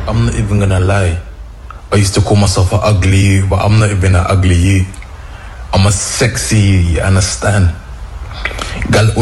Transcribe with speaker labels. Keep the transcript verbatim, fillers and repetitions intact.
Speaker 1: I'm not even gonna lie. I used to call myself an ugly you, but I'm not even an ugly you. I'm a sexy you, you understand? Gal